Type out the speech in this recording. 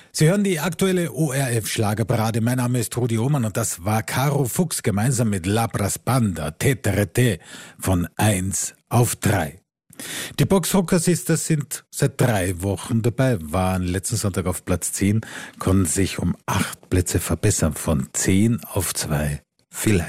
Sie hören die aktuelle ORF-Schlagerparade. Mein Name ist Rudi Ohrmann und das war Caro Fuchs gemeinsam mit Labras Banda, Teterete, von 1 auf 3. Die Boxrocker Sisters sind seit 3 Wochen dabei, waren letzten Sonntag auf Platz 10, konnten sich um 8 Plätze verbessern, von 10 auf 2 vielleicht.